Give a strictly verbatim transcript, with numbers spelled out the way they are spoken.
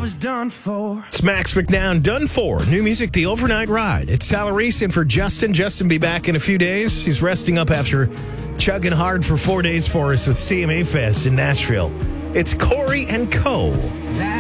was done for. It's Max McNown, done for. New music, The Overnight Ride. It's Sal Reese in for Justin. Justin be back in a few days. He's resting up after chugging hard for four days for us with C M A Fest in Nashville. It's Corey and Co. That